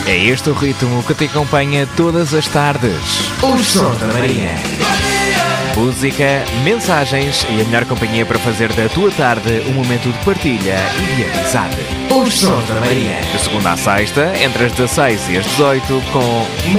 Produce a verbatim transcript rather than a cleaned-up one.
É este o ritmo que te acompanha todas as tardes. Os Sons da Maria. Música, mensagens e a melhor companhia para fazer da tua tarde um momento de partilha e de amizade. Os Sons da Maria. De segunda à sexta, entre as dezasseis e as dezoito, com